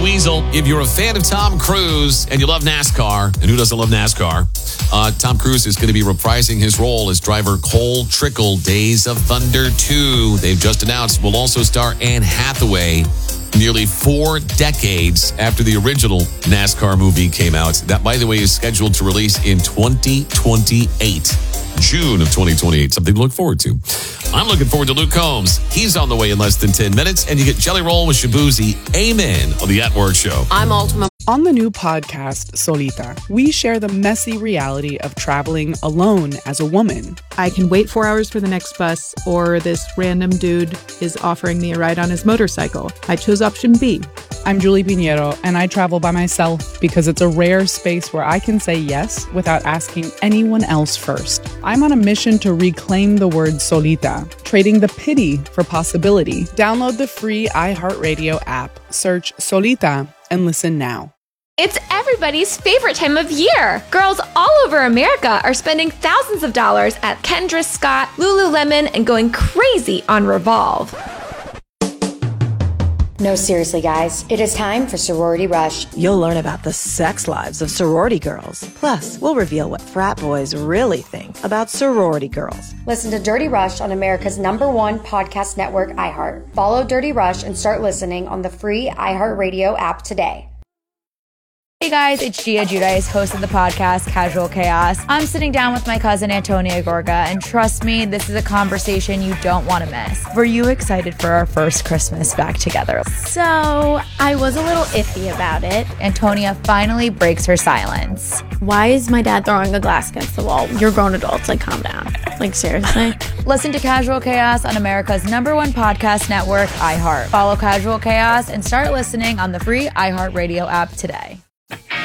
Weasel. If you're a fan of Tom Cruise and you love NASCAR, and who doesn't love NASCAR, Tom Cruise is going to be reprising his role as driver Cole Trickle, Days of Thunder 2. They've just announced will also star Anne Hathaway nearly 4 decades after the original NASCAR movie came out. That, by the way, is scheduled to release in 2028. June of 2028. Something to look forward to. I'm looking forward to Luke Combs. He's on the way in less than 10 minutes, and you get Jelly Roll with Shabuzi. Amen on the At Work Show. I'm Ultima. On the new podcast, Solita, we share the messy reality of traveling alone as a woman. I can wait 4 hours for the next bus, or this random dude is offering me a ride on his motorcycle. I chose option B. I'm Julie Pinheiro, and I travel by myself because it's a rare space where I can say yes without asking anyone else first. I'm on a mission to reclaim the word solita, trading the pity for possibility. Download the free iHeartRadio app, search Solita, and listen now. It's everybody's favorite time of year. Girls all over America are spending thousands of dollars at Kendra Scott, Lululemon, and going crazy on Revolve. No, seriously, guys. It is time for Sorority Rush. You'll learn about the sex lives of sorority girls. Plus, we'll reveal what frat boys really think about sorority girls. Listen to Dirty Rush on America's #1 podcast network, iHeart. Follow Dirty Rush and start listening on the free iHeartRadio app today. Hey guys, it's Gia Giudice, host of the podcast Casual Chaos. I'm sitting down with my cousin Antonia Gorga, and trust me, this is a conversation you don't want to miss. Were you excited for our first Christmas back together? So, I was a little iffy about it. Antonia finally breaks her silence. Why is my dad throwing a glass against the wall? You're grown adults, like calm down. Like seriously? Listen to Casual Chaos on America's #1 podcast network, iHeart. Follow Casual Chaos and start listening on the free iHeartRadio app today.